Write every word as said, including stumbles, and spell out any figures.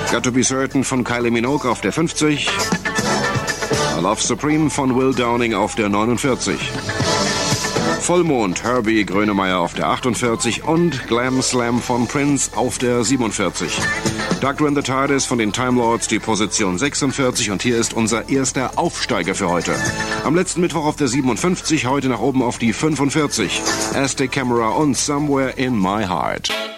Got to Be Certain von Kylie Minogue auf der fünfzig. Love Supreme von Will Downing auf der neunundvierzig. Vollmond, Herbie Grönemeyer auf der achtundvierzig und Glam Slam von Prince auf der siebenundvierzig. Doctor in the TARDIS von den Time Lords, die Position sechsundvierzig, und hier ist unser erster Aufsteiger für heute. Am letzten Mittwoch auf der siebenundfünfzig, heute nach oben auf die fünfundvierzig. Aztec Camera und Somewhere in My Heart.